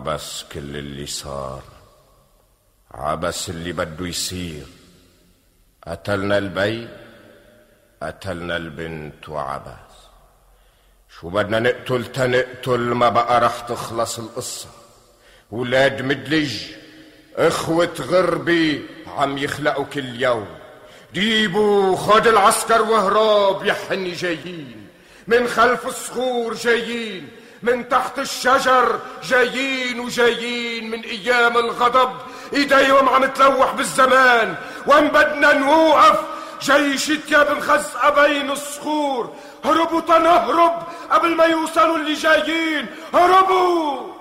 عبس كل اللي صار، عبس اللي بده يصير. قتلنا البي، قتلنا البنت وعبس. شو بدنا نقتل تنقتل، ما بقى رح تخلص القصة. ولاد مدلج اخوة غربي عم يخلقوا كل يوم. ديبو خد العسكر وهراب، يا حني جايين من خلف الصخور، جايين من تحت الشجر، جايين وجايين من ايام الغضب. ايديهم عم تلوح بالزمان، وان بدنا نوقف جيش تياب مخزقة بين الصخور. هربوا تنهرب قبل ما يوصلوا اللي جايين، هربوا.